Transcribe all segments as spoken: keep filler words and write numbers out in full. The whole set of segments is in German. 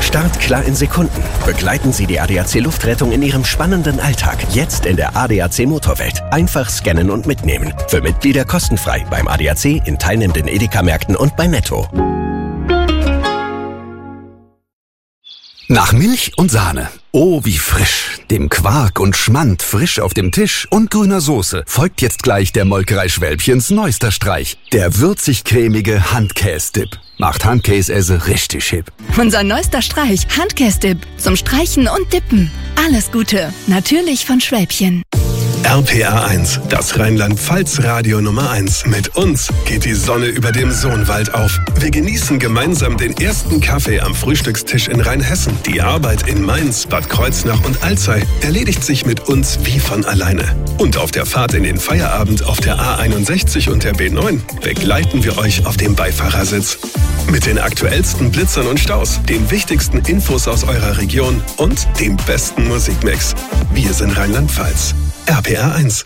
Start klar in Sekunden. Begleiten Sie die A D A C Luftrettung in Ihrem spannenden Alltag. Jetzt in der A D A C Motorwelt. Einfach scannen und mitnehmen. Für Mitglieder kostenfrei beim A D A C, in teilnehmenden Edeka-Märkten und bei Netto. Nach Milch und Sahne. Oh, wie frisch. Dem Quark und Schmand frisch auf dem Tisch und grüner Soße folgt jetzt gleich der Molkerei Schwälbchens neuester Streich. Der würzig-cremige Handkäse-Dip. Macht Handkäse richtig hip. Unser neuester Streich, Handkäse-Dip. Zum Streichen und Dippen. Alles Gute. Natürlich von Schwälbchen. R P R eins, das Rheinland-Pfalz-Radio Nummer eins. Mit uns geht die Sonne über dem Sohnwald auf. Wir genießen gemeinsam den ersten Kaffee am Frühstückstisch in Rheinhessen. Die Arbeit in Mainz, Bad Kreuznach und Alzey erledigt sich mit uns wie von alleine. Und auf der Fahrt in den Feierabend auf der A einundsechzig und der B neun begleiten wir euch auf dem Beifahrersitz. Mit den aktuellsten Blitzern und Staus, den wichtigsten Infos aus eurer Region und dem besten Musikmix. Wir sind Rheinland-Pfalz. R P R eins.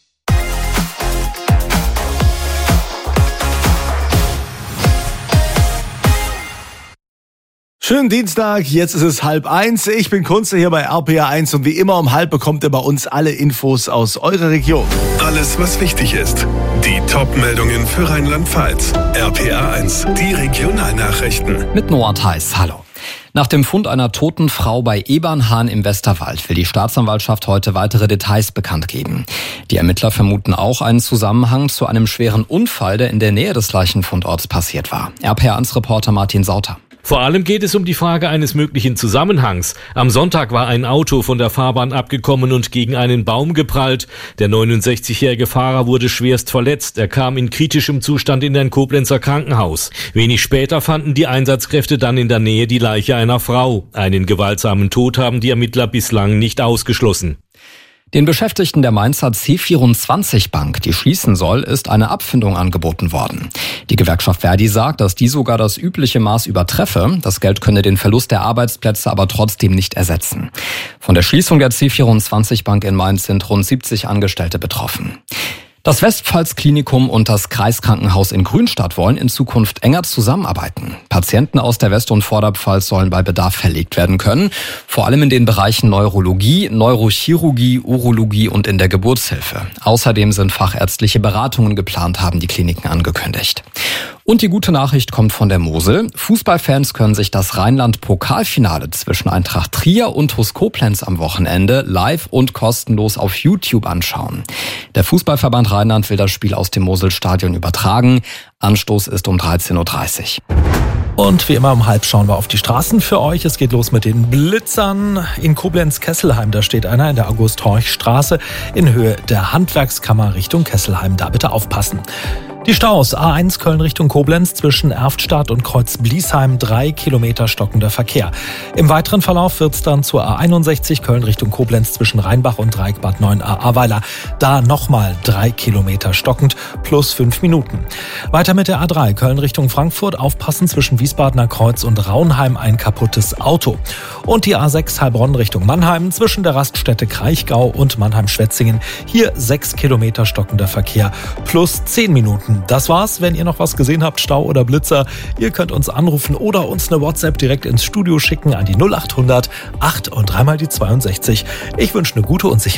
Schönen Dienstag, jetzt ist es halb eins. Ich bin Kunze hier bei R P R eins und wie immer um halb bekommt ihr bei uns alle Infos aus eurer Region. Alles, was wichtig ist. Die Top-Meldungen für Rheinland-Pfalz. R P R eins, die Regionalnachrichten. Mit Noah Theis, hallo. Nach dem Fund einer toten Frau bei Ebernhahn im Westerwald will die Staatsanwaltschaft heute weitere Details bekannt geben. Die Ermittler vermuten auch einen Zusammenhang zu einem schweren Unfall, der in der Nähe des Leichenfundorts passiert war. R P R eins Reporter Martin Sauter. Vor allem geht es um die Frage eines möglichen Zusammenhangs. Am Sonntag war ein Auto von der Fahrbahn abgekommen und gegen einen Baum geprallt. Der neunundsechzigjährige Fahrer wurde schwerst verletzt. Er kam in kritischem Zustand in ein Koblenzer Krankenhaus. Wenig später fanden die Einsatzkräfte dann in der Nähe die Leiche einer Frau. Einen gewaltsamen Tod haben die Ermittler bislang nicht ausgeschlossen. Den Beschäftigten der Mainzer C vierundzwanzig Bank, die schließen soll, ist eine Abfindung angeboten worden. Die Gewerkschaft Verdi sagt, dass die sogar das übliche Maß übertreffe. Das Geld könne den Verlust der Arbeitsplätze aber trotzdem nicht ersetzen. Von der Schließung der C vierundzwanzig Bank in Mainz sind rund siebzig Angestellte betroffen. Das Westpfalz-Klinikum und das Kreiskrankenhaus in Grünstadt wollen in Zukunft enger zusammenarbeiten. Patienten aus der West- und Vorderpfalz sollen bei Bedarf verlegt werden können, vor allem in den Bereichen Neurologie, Neurochirurgie, Urologie und in der Geburtshilfe. Außerdem sind fachärztliche Beratungen geplant, haben die Kliniken angekündigt. Und die gute Nachricht kommt von der Mosel. Fußballfans können sich das Rheinland-Pokalfinale zwischen Eintracht Trier und T U S Koblenz am Wochenende live und kostenlos auf YouTube anschauen. Der Fußballverband Rheinland will das Spiel aus dem Moselstadion übertragen. Anstoß ist um dreizehn Uhr dreißig. Und wie immer um halb schauen wir auf die Straßen für euch. Es geht los mit den Blitzern. In Koblenz-Kesselheim, da steht einer in der August-Horch-Straße in Höhe der Handwerkskammer Richtung Kesselheim. Da bitte aufpassen. Die Staus A eins Köln Richtung Koblenz zwischen Erftstadt und Kreuz-Bliesheim, drei Kilometer stockender Verkehr. Im weiteren Verlauf wird's dann zur A einundsechzig Köln Richtung Koblenz zwischen Rheinbach und Dreieckbad neun a Ahrweiler. Da nochmal drei Kilometer stockend plus fünf Minuten. Weiter mit der A drei Köln Richtung Frankfurt, aufpassen zwischen Wiesbadener Kreuz und Raunheim ein kaputtes Auto. Und die A sechs Heilbronn Richtung Mannheim zwischen der Raststätte Kraichgau und Mannheim-Schwetzingen. Hier sechs Kilometer stockender Verkehr plus zehn Minuten. Das war's. Wenn ihr noch was gesehen habt, Stau oder Blitzer, ihr könnt uns anrufen oder uns eine WhatsApp direkt ins Studio schicken an die null acht hundert acht und dreimal die zweiundsechzig. Ich wünsche eine gute und sichere